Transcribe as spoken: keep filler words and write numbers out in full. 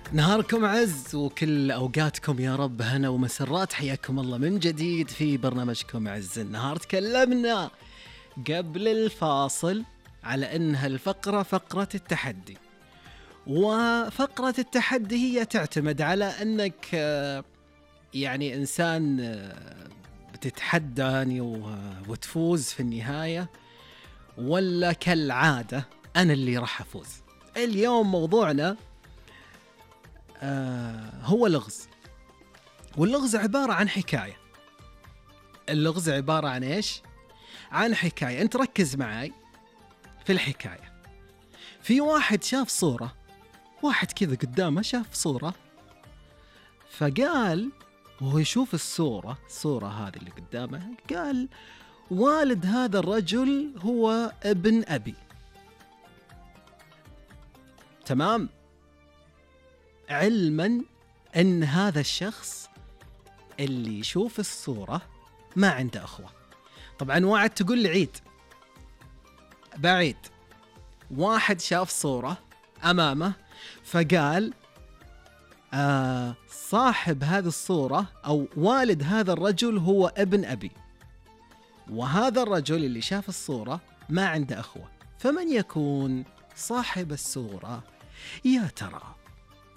نهاركم عز وكل أوقاتكم يا رب هنا ومسرات. حياكم الله من جديد في برنامجكم عز النهار. تكلمنا قبل الفاصل على أنها الفقرة فقرة التحدي، وفقرة التحدي هي تعتمد على أنك يعني إنسان بتتحداني وتفوز في النهاية، ولا كالعادة أنا اللي راح أفوز. اليوم موضوعنا آه هو لغز، واللغز عبارة عن حكاية. اللغز عبارة عن إيش؟ عن حكاية. أنت ركز معي في الحكاية. في واحد شاف صورة، واحد كذا قدامه شاف صورة، فقال وهو يشوف الصورة الصورة هذه اللي قدامه، قال والد هذا الرجل هو ابن أبي. تمام؟ علما أن هذا الشخص اللي يشوف الصورة ما عنده أخوة. طبعا واحد تقول لي عيد بعيد. واحد شاف صورة أمامه فقال آه صاحب هذه الصورة أو والد هذا الرجل هو ابن أبي، وهذا الرجل اللي شاف الصورة ما عنده أخوة، فمن يكون صاحب الصورة يا ترى؟